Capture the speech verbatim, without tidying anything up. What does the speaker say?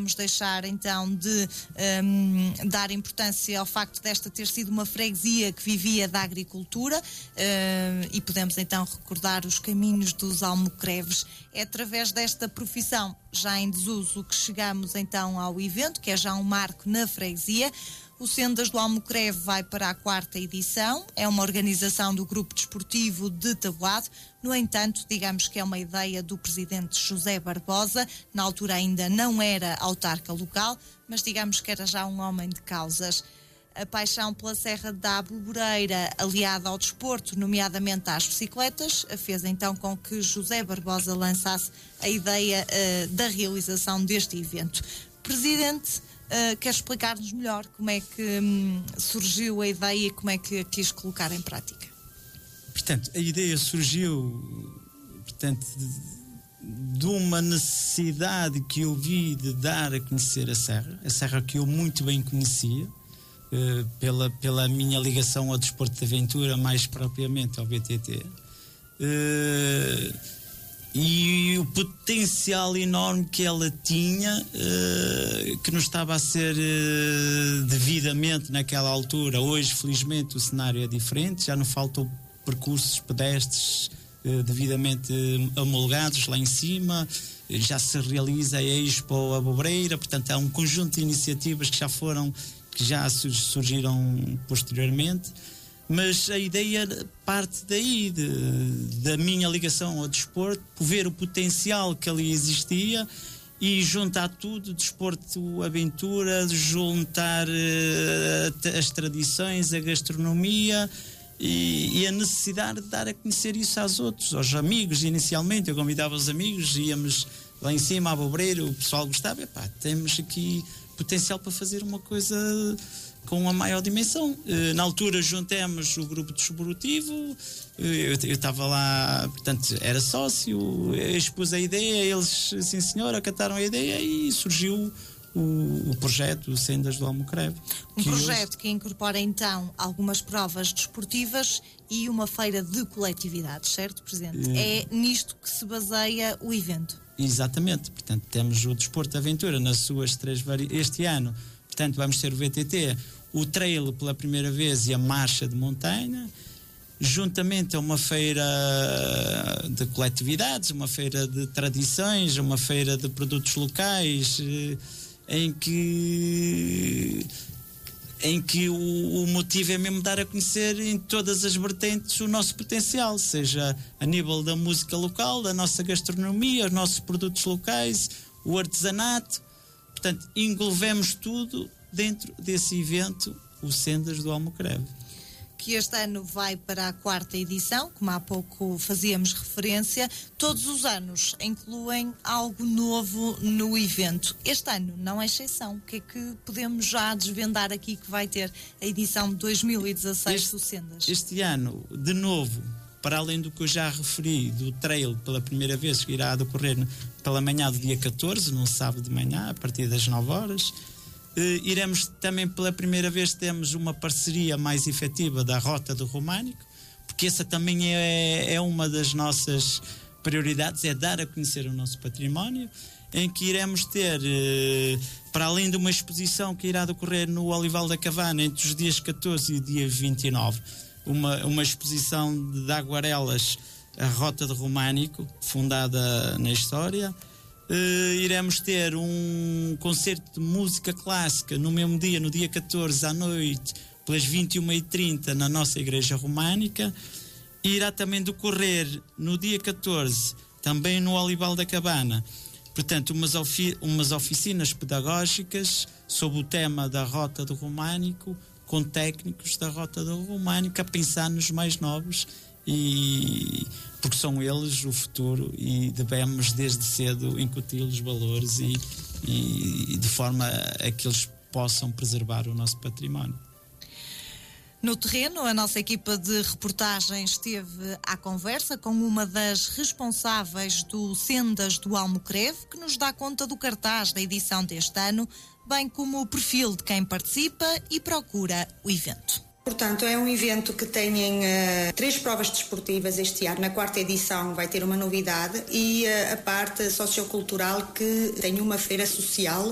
podemos deixar então de um, dar importância ao facto desta ter sido uma freguesia que vivia da agricultura, uh, e podemos então recordar os caminhos dos almocreves. É através desta profissão já em desuso que chegamos então ao evento, que é já um marco na freguesia. O Sendas do Almocreve vai para a quarta edição, é uma organização do Grupo Desportivo de Taboado. No entanto, digamos que é uma ideia do presidente José Barbosa, na altura ainda não era autarca local, mas digamos que era já um homem de causas. A paixão pela Serra da Aboboreira, aliada ao desporto, nomeadamente às bicicletas, fez então com que José Barbosa lançasse a ideia uh, da realização deste evento. Presidente, Uh, quer explicar-nos melhor como é que hum, surgiu a ideia e como é que a quis colocar em prática? Portanto, a ideia surgiu, portanto, de, de uma necessidade que eu vi de dar a conhecer a Serra, a Serra que eu muito bem conhecia, uh, pela, pela minha ligação ao desporto de aventura, mais propriamente ao B T T. Uh, E o potencial enorme que ela tinha, uh, que não estava a ser uh, devidamente naquela altura. Hoje, felizmente, o cenário é diferente, já não faltam percursos pedestres uh, devidamente homologados lá em cima, já se realiza a Expo Aboboreira, portanto, há um conjunto de iniciativas que já foram, que já surgiram posteriormente. Mas a ideia parte daí, de, da minha ligação ao desporto, por ver o potencial que ali existia e juntar tudo, desporto, aventura, juntar uh, as tradições, a gastronomia e, e a necessidade de dar a conhecer isso aos outros, aos amigos. Inicialmente eu convidava os amigos, íamos lá em cima à Aboboreira, o pessoal gostava, epá, temos aqui potencial para fazer uma coisa com uma maior dimensão. Na altura juntamos o grupo desportivo, eu estava lá, portanto era sócio, expus a ideia, eles, sim senhor, acataram a ideia e surgiu o, o projeto o Sendas do Almocreve. Um que projeto hoje... que incorpora então algumas provas desportivas e uma feira de coletividades, certo, Presidente? É, é nisto que se baseia o evento. Exatamente, portanto temos o desporto de aventura nas suas três variações. Este ano, portanto, vamos ter o V T T, o trail pela primeira vez e a marcha de montanha, juntamente a uma feira de coletividades, uma feira de tradições, uma feira de produtos locais, em que em que o, o motivo é mesmo dar a conhecer em todas as vertentes o nosso potencial, seja a nível da música local, da nossa gastronomia, os nossos produtos locais, o artesanato. Portanto, englobemos tudo dentro desse evento, o Sendas do Almocreve. Que este ano vai para a quarta edição, como há pouco fazíamos referência. Todos os anos incluem algo novo no evento. Este ano não é exceção. O que é que podemos já desvendar aqui que vai ter a edição de dois mil e dezasseis este, do Sendas? Este ano, de novo, para além do que eu já referi, do trail pela primeira vez, que irá decorrer pela manhã do dia catorze, num sábado de manhã, a partir das nove horas. Uh, iremos também pela primeira vez temos uma parceria mais efetiva da Rota do Românico, porque essa também é, é uma das nossas prioridades, é dar a conhecer o nosso património, em que iremos ter, uh, para além de uma exposição que irá decorrer no Olival da Cavana entre os dias catorze e dia vinte e nove, uma, uma exposição de aguarelas, a Rota do Românico, fundada na história. Uh, iremos ter um concerto de música clássica no mesmo dia, no dia catorze à noite, pelas vinte e uma e trinta na nossa Igreja Românica. E irá também decorrer no dia catorze, também no Olival da Cabana, portanto, umas, ofi- umas oficinas pedagógicas sob o tema da Rota do Românico, com técnicos da Rota do Românico a pensar nos mais novos, e porque são eles o futuro e devemos desde cedo incutir-lhes valores e, e de forma a que eles possam preservar o nosso património. No terreno, a nossa equipa de reportagem esteve à conversa com uma das responsáveis do Sendas do Almocreve, que nos dá conta do cartaz da edição deste ano, bem como o perfil de quem participa e procura o evento. Portanto, é um evento que tem uh, três provas desportivas este ano. Na quarta edição vai ter uma novidade e uh, a parte sociocultural que tem uma feira social